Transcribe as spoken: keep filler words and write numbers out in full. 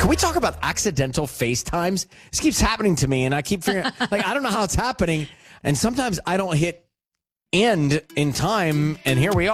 we talk about accidental FaceTimes? This keeps happening to me, and I keep figuring, like, I don't know how it's happening. And sometimes I don't hit end in time, and here we are.